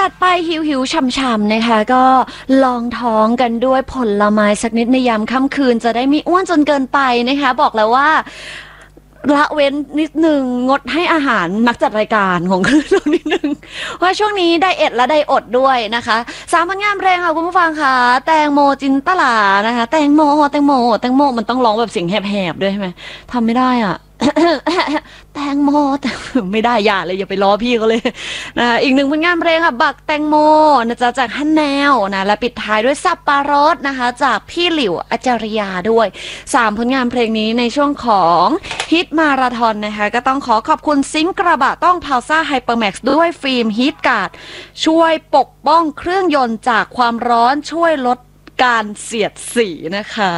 จัดไปหิวๆช่ำๆนะคะก็ลองท้องกันด้วยผลไม้สักนิดในยามค่ำคืนจะได้ไม่อ้วนจนเกินไปนะคะบอกแล้วว่าละเว้นนิดนึงงดให้อาหารนักจัดรายการของคืนเรานิดนึงเพราะช่วงนี้ไดเอทและไดอดด้วยนะคะ3ผลงานเพลงค่ะคุณผู้ฟังค่ะแตงโมจินตลานะคะแตงโมมันต้องร้องแบบเสียงแหบๆด้วยใช่ไหมทำไม่ได้อ่ะ แตงโมแต่ไม่ได้อย่าไปล้อพี่เขาเลยนะอีกหนึ่งผลงานเพลงค่ะบักแตงโมนะจ๊ะจากฮันแนวนะและปิดท้ายด้วยสับปะรดนะคะจากพี่หลิวอาจารยาด้วย3ผลงานเพลงนี้ในช่วงของฮิตมาราธอนนะคะก็ต้องขอบคุณซิงค์กระบะต้องพาวซ่าไฮเปอร์แม็กซ์ด้วยฟิล์มฮีทการ์ดช่วยปกป้องเครื่องยนต์จากความร้อนช่วยลดการเสียดสีนะคะ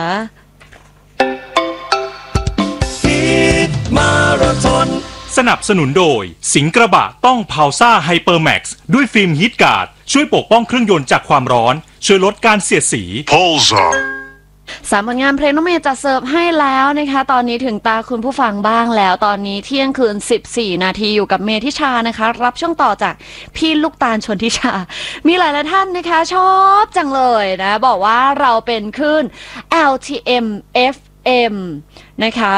มาราธอนสนับสนุนโดยสิงห์กระบะต้องพาวซ่าไฮเปอร์แม็กซ์ด้วยฟิล์มฮีทการ์ดช่วยปกป้องเครื่องยนต์จากความร้อนช่วยลดการเสียดสี 3ผลงานเพลงน้องเมย์จะเสิร์ฟให้แล้วนะคะตอนนี้ถึงตาคุณผู้ฟังบ้างแล้วตอนนี้เที่ยงคืน14 นาทีอยู่กับเมทิชานะคะรับช่วงต่อจากพี่ลูกตาลชนทิชามีหลายท่านนะคะชอบจังเลยนะบอกว่าเราเป็นคลื่น LTM FM นะคะ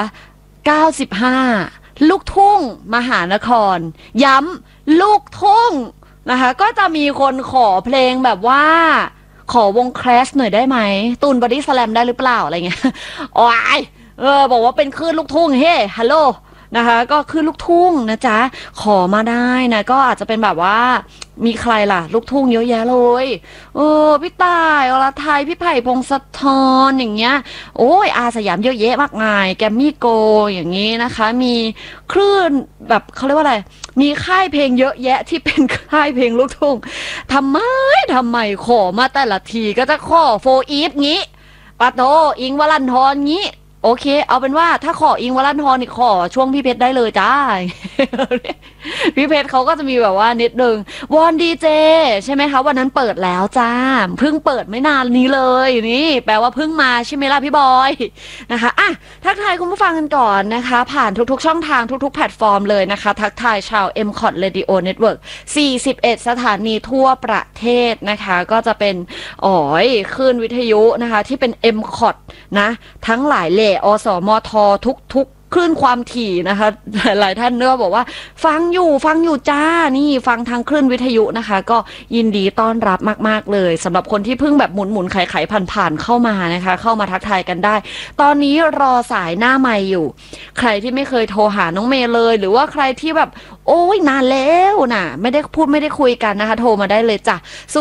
95ลูกทุ่งมหานครย้ำลูกทุ่งนะคะก็จะมีคนขอเพลงแบบว่าขอวงแคลชหน่อยได้ไหมตูนบอดี้สแลมได้หรือเปล่าอะไรเงี้ยโอ้ยบอกว่าเป็นคลื่นลูกทุ่งเฮ้ฮัลโหลนะคะก็คลื่นลูกทุ่งนะจ๊ะขอมาได้นะก็อาจจะเป็นแบบว่ามีใครล่ะลูกทุ่งเยอะแยะเลยพี่ต่ายอรไทยพี่ไผ่พงศธรอย่างเงี้ยโอ้ยอาสยามเยอะแยะมากมายแกมมี่โกอย่างงี้นะคะมีคลื่นแบบเขาเรียกว่าอะไรมีค่ายเพลงเยอะแยะที่เป็นค่ายเพลงลูกทุ่งทำไมขอมาแต่ละทีก็จะขอโฟอีฟงี้ปะโตอิงค์วรันธรงี้โอเคเอาเป็นว่าถ้าขออิงค์วรันธรนี่ขอช่วงพี่เพชรได้เลยจ้า พี่เพชรเขาก็จะมีแบบว่านิดนึงวอนดีเจใช่ไหมคะวันนั้นเปิดแล้วจ้าเพิ่งเปิดไม่นานนี้เลยนี่แปลว่าเพิ่งมาใช่ไหมล่ะพี่บอยนะคะอ่ะทักทายคุณผู้ฟังกันก่อนนะคะผ่านทุกๆช่องทางทุกๆแพลตฟอร์มเลยนะคะทักทายชาว MCOT Radio Network 41 สถานีทั่วประเทศนะคะก็จะเป็นคลื่นวิทยุนะคะที่เป็น MCOT นะทั้งหลายแหล่อสมททุกคลื่นความถี่นะคะหลายท่านก็บอกว่าฟังอยู่จ้านี่ฟังทางคลื่นวิทยุนะคะก็ยินดีต้อนรับมากๆเลยสำหรับคนที่เพิ่งแบบหมุนไขผ่านเข้ามานะคะเข้ามาทักทายกันได้ตอนนี้รอสายหน้าไมค์อยู่ใครที่ไม่เคยโทรหาน้องเมย์เลยหรือว่าใครที่แบบโอ้ยนานแล้วน่ะไม่ได้คุยกันนะคะโทรมาได้เลยจ้ะ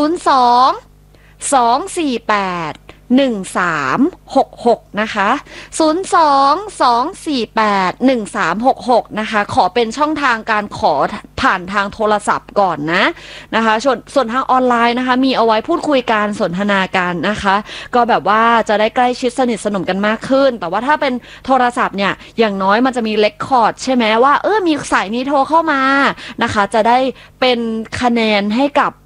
02-248-1366นะคะ02-248-1366นะคะขอเป็นช่องทางการขอผ่านทางโทรศัพท์ก่อนนะคะส่วนทางออนไลน์นะคะมีเอาไว้พูดคุยการสนทนากันนะคะก็แบบว่าจะได้ใกล้ชิดสนิทสนมกันมากขึ้นแต่ว่าถ้าเป็นโทรศัพท์เนี่ยอย่างน้อยมันจะมีเรคคอร์ดใช่ไหมว่ามีสายนี้โทรเข้ามานะคะจะได้เป็นคะแนนให้กับ